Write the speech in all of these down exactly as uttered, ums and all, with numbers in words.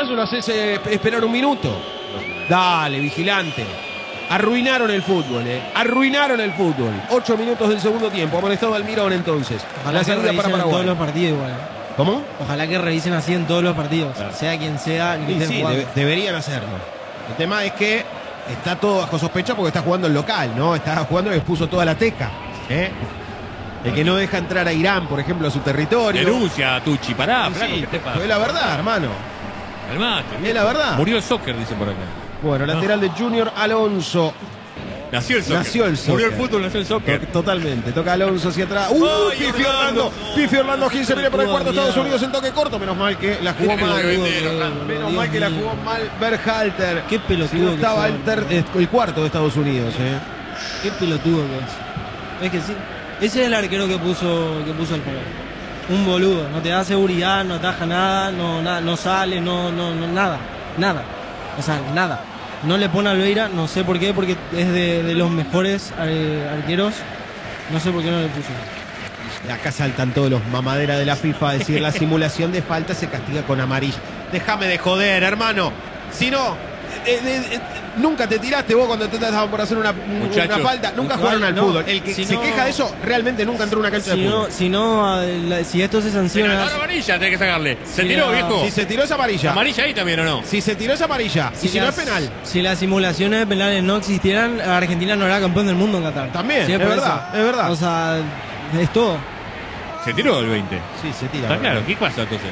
pantalla lo haces eh, esperar un minuto. Dale, vigilante. Arruinaron el fútbol, eh. Arruinaron el fútbol. Ocho minutos del segundo tiempo. Amonestado Almirón entonces. Ojalá La que salida para revisen Paraguay. todos los partidos igual. ¿Cómo? Ojalá que revisen así en todos los partidos. Claro. Sea quien sea. el que Sí, esté sí, jugando. debe- deberían hacerlo. El tema es que está todo bajo sospecha porque está jugando el local, ¿no? Está jugando y expuso toda la teca. ¿eh? El que no deja entrar a Irán, por ejemplo, a su territorio. Denuncia, Tucci, pará, Sí, flaco, sí, ¿qué te pasa? es la verdad, hermano. Calmate. Es la verdad. Murió el soccer, dice por acá. Bueno, lateral de Junior Alonso. Nació el soccer. Nació el soccer. Murió el fútbol, nació el soccer. Totalmente. Toca Alonso hacia atrás. ¡Uh! Ay, Pifi Orlando. Orlando. Pifi Orlando Gil se viene por el cuarto. Estados Unidos en toque corto. Menos mal que la jugó Qué mal. pelotudo, Menos Dios mal que la mío. jugó mal Berhalter. Qué pelotudo Si no que estaba son. el, ter- eh, el cuarto de Estados Unidos, ¿eh? Qué pelotudo que es. Es que sí. Ese es el arquero que puso, que puso el Paraguay. Un boludo. No te da seguridad, no ataja nada, no, nada, no sale, no, no, no, nada. Nada. O sea, nada. No le pone a Alveira, no sé por qué, porque es de, de los mejores eh, arqueros. No sé por qué no le puso. Acá saltan todos los mamaderas de la FIFA a decir la simulación de falta se castiga con amarilla. Déjame de joder, hermano. Si no, eh, eh, eh, nunca te tiraste vos cuando te estaban por hacer una, Muchachos, una falta. Nunca igual jugaron al no. fútbol. El que Si se no- queja de eso realmente nunca entró a una cancha Si de fútbol. no, si, no, a la- si esto se Pero sanciona. ahora amarilla tenés que sacarle. ¿Se Sí, tiró, no. viejo? Si se tiró es amarilla. ¿Amarilla ahí también o no? Si se tiró es amarilla. y si no es las- penal. Si las simulaciones de penales no existieran, Argentina no era campeón del mundo en Qatar. También, Sí, es por verdad, eso. es verdad. O sea, es todo. Se tiró el veinte. Sí, se tira. Está claro, ¿qué pasa entonces?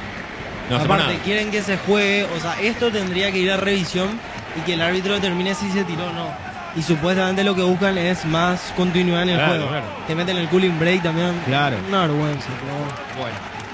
No hacemos Aparte, nada. quieren que se juegue, o sea, esto tendría que ir a revisión y que el árbitro determine si se tiró o no. Y supuestamente lo que buscan es más continuidad en el Claro, juego. claro. Te meten el cooling break también. Claro. Una vergüenza, pero bueno. Bueno.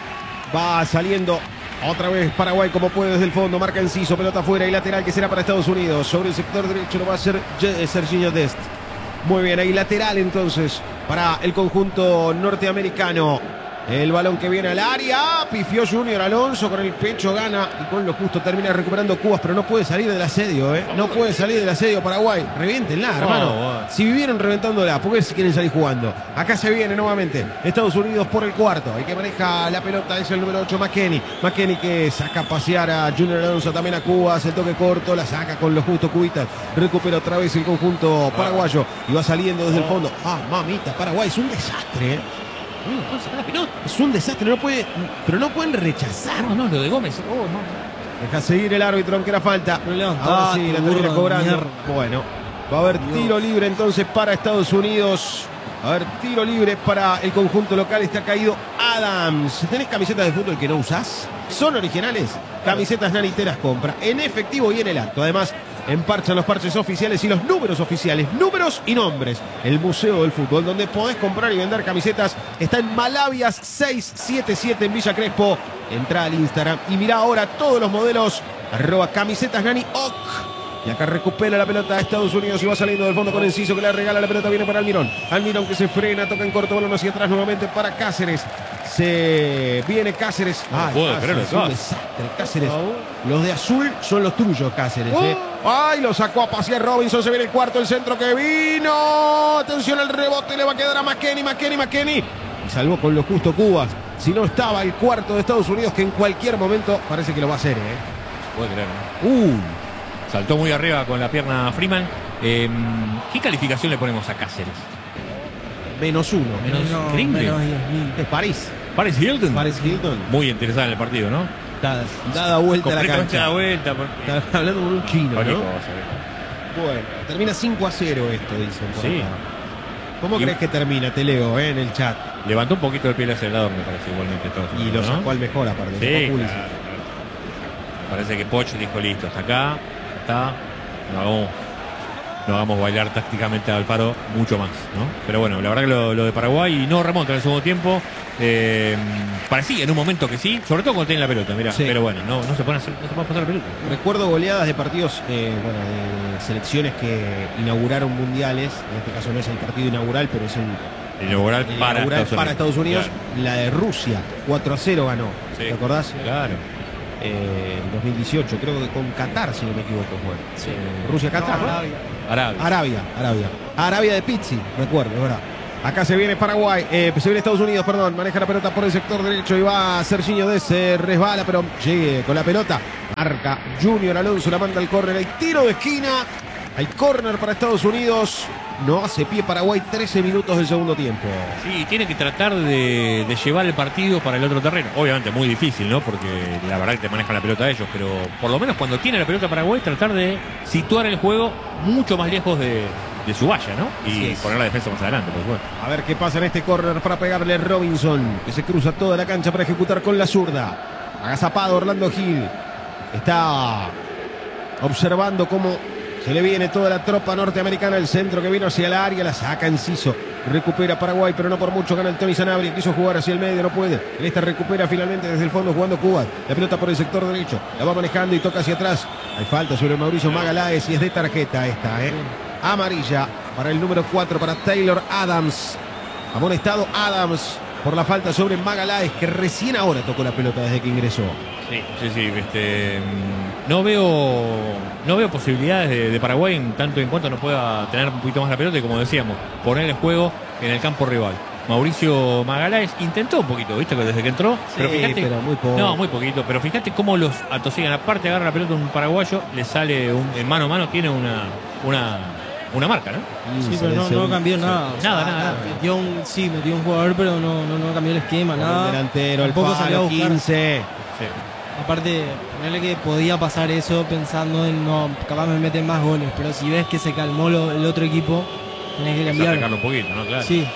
Va saliendo otra vez Paraguay como puede desde el fondo. Marca Enciso, pelota afuera y lateral que será para Estados Unidos. Sobre el sector derecho lo va a hacer Je- Serginho Dest. Muy bien, ahí lateral entonces para el conjunto norteamericano. El balón que viene al área. Pifió Junior Alonso con el pecho, gana y con lo justo termina recuperando Cubas, pero no puede salir del asedio, ¿eh? No puede salir del asedio Paraguay. Reviéntenla, hermano. bueno. Si vivieron reventándola, ¿por qué si quieren salir jugando? Acá se viene nuevamente Estados Unidos por el cuarto. El que maneja la pelota es el número ocho, McKenny. McKenny que saca a pasear a Junior Alonso, también a Cubas. El toque corto, la saca con lo justo Cubitas. Recupera otra vez el conjunto paraguayo y va saliendo desde el fondo. Ah, mamita, Paraguay es un desastre, ¿eh? Es un desastre, no puede, pero no pueden rechazar. No, no, lo de Gómez. Oh, no. Deja seguir el árbitro, aunque era falta. Pero levantate, Ahora sí, la burro termina de cobrando. mierda. Bueno, va a haber tiro libre entonces para Estados Unidos. A ver, tiro libre para el conjunto local. Está caído Adams. ¿Tenés camisetas de fútbol que no usás? ¿Son originales? Camisetas Nani te las compra en efectivo y en el acto. Además, emparchan los parches oficiales y los números oficiales. Números y nombres. El Museo del Fútbol, donde podés comprar y vender camisetas, está en Malavias seiscientos setenta y siete en Villa Crespo. Entrá al Instagram y mirá ahora todos los modelos. Arroba camisetas Nani Ok. Y acá recupera la pelota a Estados Unidos y va saliendo del fondo con Enciso que le regala la pelota. Viene para Almirón. Almirón que se frena, toca en corto, balón hacia atrás nuevamente para Cáceres. Se viene Cáceres. No puedo creerlo, es un Cáceres. desastre. Cáceres. Los de azul son los tuyos, Cáceres. ¿eh? Ay, lo sacó a pasear Robinson. Se viene el cuarto, el centro que vino. Atención al rebote, le va a quedar a McKenny, McKenny, McKenny. Y salvó con lo justo Cubas. Si no estaba el cuarto de Estados Unidos, que en cualquier momento parece que lo va a hacer. ¿eh? Puede creer, ¿no? Uh. Saltó muy arriba con la pierna Freeman. Eh, ¿Qué calificación le ponemos a Cáceres? Menos uno. Menos- increíble. menos diez mil. Es París. Paris Hilton. Paris Hilton. Muy interesada en el partido, ¿no? Dada, dada vuelta a la Completamente cancha. da vuelta. porque- Está hablando con un chino, Cualquier ¿no? cosa, ¿eh? Bueno, termina cinco a cero esto, dicen por Sí. acá. ¿Cómo Y- crees que termina? Te leo, ¿eh? En el chat. Levantó un poquito el pie el acelerador, me parece, igualmente. Estados Y Unidos, lo ¿no? sacó al mejor aparte. Sí, sacó claro, Pulisic. claro. Parece que Poch dijo listo, hasta acá, está, no hagamos, no hagamos bailar tácticamente a Alfaro mucho más, ¿no? Pero bueno, la verdad que lo, lo de Paraguay no remonta en el segundo tiempo. Eh, parecía en un momento que sí, sobre todo cuando tiene la pelota, mirá. Sí. Pero bueno, no, no se puede hacer, no se puede pasar la pelota. Recuerdo goleadas de partidos, eh, bueno, de selecciones que inauguraron mundiales. En este caso no es el partido inaugural, pero es el, El inaugural el para, inaugural Estados para Estados Unidos. Claro. La de Rusia, cuatro a cero ganó. Sí. ¿Te acordás? Claro. Eh, en dos mil dieciocho, creo que con Qatar, si no me equivoco, fue. Sí. Rusia-Qatar, ¿no? Arabia. Arabia, Arabia. Arabia de Pizzi, recuerdo, ¿verdad? Acá se viene Paraguay, eh, se viene Estados Unidos, perdón. Maneja la pelota por el sector derecho y va Serginho Dest, se resbala, pero llegue con la pelota. Marca Junior Alonso, la manda al córner. Hay tiro de esquina. Hay córner para Estados Unidos. No hace pie Paraguay, trece minutos del segundo tiempo. Sí, tiene que tratar de, de llevar el partido para el otro terreno. Obviamente muy difícil, ¿no? Porque la verdad que te manejan la pelota ellos, pero por lo menos cuando tiene la pelota Paraguay, tratar de situar el juego mucho más lejos de, de su valla, ¿no? Y poner la defensa más adelante, por supuesto. A ver qué pasa en este córner para pegarle Robinson, que se cruza toda la cancha para ejecutar con la zurda. Agazapado Orlando Gil. Está observando cómo se le viene toda la tropa norteamericana. El centro que vino hacia el área, la saca Enciso. Recupera Paraguay, pero no por mucho. Gana el Tony Sanabria. Quiso jugar hacia el medio, no puede. En esta recupera finalmente desde el fondo jugando Cuba. La pelota por el sector derecho. La va manejando y toca hacia atrás. Hay falta sobre Mauricio Magaláes y es de tarjeta esta, ¿eh? Amarilla para el número cuatro, para Taylor Adams. Amonestado Adams por la falta sobre Magaláes, que recién ahora tocó la pelota desde que ingresó. Sí, sí, sí. Este, no veo no veo posibilidades de, de Paraguay en tanto en cuanto no pueda tener un poquito más la pelota y, como decíamos, poner el juego en el campo rival. Mauricio Magaláes intentó un poquito, ¿viste? Desde que entró, Sí, pero fíjate, pero muy poco. no, muy poquito, pero fíjate cómo los atosigan. Aparte de agarrar la pelota un paraguayo, le sale un, en mano a mano, tiene una una una marca, ¿no? Sí, pero no, no cambió nada. O sea, Nada, nada, nada. Metió un, sí, metió un jugador, pero no, no, no cambió el esquema, Con nada. el delantero, el Tampoco salió a Faro, buscar. quince. Sí. Aparte, ponerle que podía pasar eso pensando en no, capaz me meten más goles, pero si ves que se calmó lo- el otro equipo, tenés que Hay que cambiar. sacarlo un poquito, ¿no? Claro. Sí.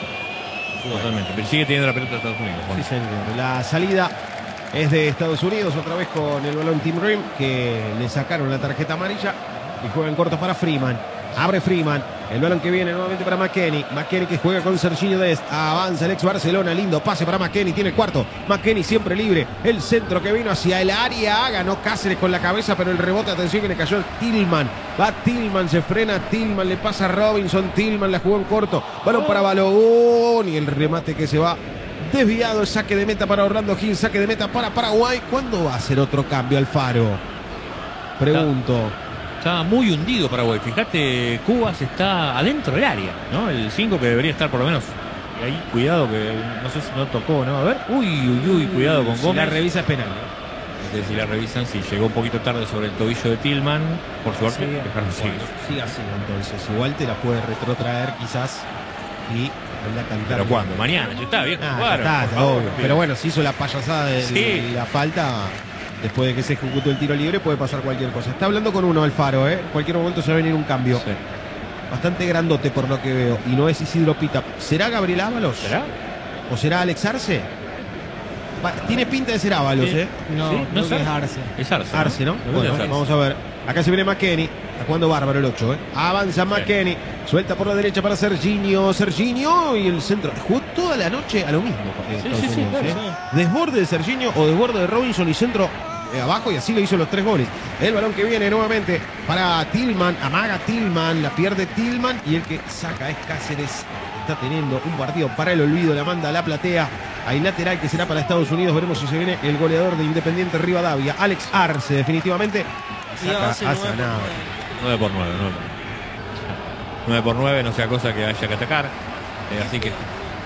Sí. Totalmente. Pero sigue teniendo la pelota de Estados Unidos. Sí, Juan. señor. La salida es de Estados Unidos, otra vez con el balón Team Rim, que le sacaron la tarjeta amarilla y juegan corto para Freeman. Abre Freeman, el balón que viene nuevamente para McKennie. McKennie que juega con Serginho Dest. Avanza el ex Barcelona, lindo pase para McKennie, tiene el cuarto. McKennie siempre libre. El centro que vino hacia el área, ganó Cáceres con la cabeza, pero el rebote, atención, que le cayó Tillman. Va Tillman, se frena Tillman, le pasa a Robinson. Tillman la jugó en corto. Balón para Balón y el remate que se va desviado. Saque de meta para Orlando Gil, saque de meta para Paraguay. ¿Cuándo va a hacer otro cambio Alfaro? Pregunto. Está muy hundido Paraguay. Fíjate, Cuba se está adentro del área, ¿no? El cinco que debería estar por lo menos ahí. Cuidado que no sé si no tocó, ¿no? A ver. Uy, uy, uy, cuidado con Si Gómez. la revisa es penal, ¿no? Es decir, la revisan, sí, llegó un poquito tarde sobre el tobillo de Tillman. Por suerte, Sí, dejaron seguir. bueno, siga así entonces. Igual te la puede retrotraer quizás y anda a cantar. ¿Pero cuándo? Mañana, ya está, viejo. Ah, ya Jugaron, está, por ya, favor, obvio. pibe. Pero bueno, si hizo la payasada de Sí. la falta, después de que se ejecutó el tiro libre, puede pasar cualquier cosa. Está hablando con uno Alfaro, ¿eh? En cualquier momento se va a venir un cambio. Sí. Bastante grandote por lo que veo. Y no es Isidro Pita. ¿Será Gabriel Ábalos? ¿Será? ¿O será Alex Arce? Va, tiene pinta de ser Ábalos, Sí. ¿eh? No, Sí, creo no que sé. es Arce. Es Arce. Arce, ¿no? Lo veo Bueno, de Arce. vamos a ver. Acá se viene McKennie. Está jugando bárbaro el ocho, ¿eh? Avanza McKennie. Suelta por la derecha para Serginho. Serginho y el centro. Jugó toda la noche a lo mismo. eh, Sí, Estados sí, sí, Unidos, claro, ¿eh? Desborde de Serginho o desborde de Robinson y centro eh, abajo, y así lo hizo los tres goles. El balón que viene nuevamente para Tillman. Amaga Tillman. La pierde Tillman. Y el que saca es Cáceres. Está teniendo un partido para el olvido. La manda a la platea. Hay lateral que será para Estados Unidos. Veremos si se viene el goleador de Independiente Rivadavia. Alex Arce, definitivamente. Sí, Saca hace a nueve por Sanabria. nueve. nueve por nueve, nueve. nueve por nueve, no sea cosa que haya que atacar. Eh, así que. eh,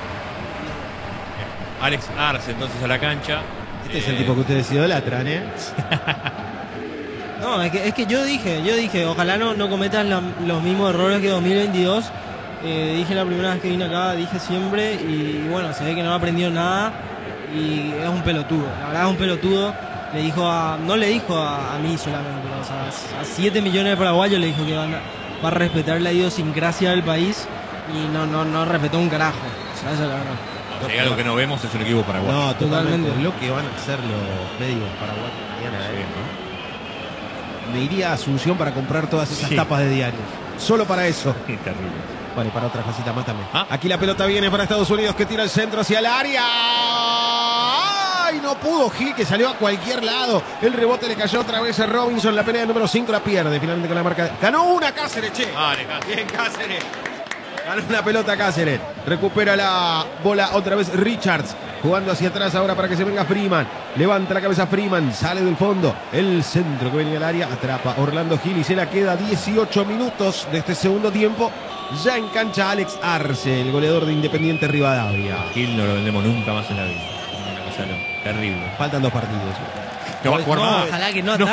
Alex Arce entonces a la cancha. Este es Eh, el tipo que ustedes idolatran, ¿eh? No, es que, es que yo dije, yo dije, ojalá no, no cometas la- los mismos errores que dos mil veintidós. Eh, dije la primera vez que vine acá, dije siempre, y bueno, se ve que no ha aprendido nada y es un pelotudo. La verdad es un pelotudo. Le dijo a, no le dijo a, a mí solamente, o sea, a siete millones de paraguayos le dijo que van a, va a respetar la idiosincrasia del país y no, no, no respetó un carajo. O sea, esa es la verdad. Si hay algo que no vemos es un equipo paraguayo. No, totalmente. Totalmente. Lo que van a hacer los medios paraguayos mañana, Sí, ¿eh? ¿no? Me iría a Asunción para comprar todas esas Sí. tapas de diarios. Solo para eso. Qué terrible. Vale, para otra casita más también. Ah. Aquí la pelota viene para Estados Unidos, que tira el centro hacia el área. ¡Ay! No pudo Gil, que salió a cualquier lado. El rebote le cayó otra vez a Robinson. La pelea número cinco la pierde finalmente con la marca. Ganó una Cáceres, che. Vale, Cáceres. Bien, Cáceres. Ganó una pelota Cáceres. Recupera la bola otra vez Richards. Jugando hacia atrás ahora para que se venga Freeman. Levanta la cabeza Freeman. Sale del fondo. El centro que venía al área. Atrapa Orlando Gil y se la queda dieciocho minutos de este segundo tiempo. Ya en cancha Alex Arce, el goleador de Independiente Rivadavia. Gil no lo vendemos nunca más en la vida. Una cosa no, terrible. Faltan dos partidos. No va a jugar No, más. ojalá que no. No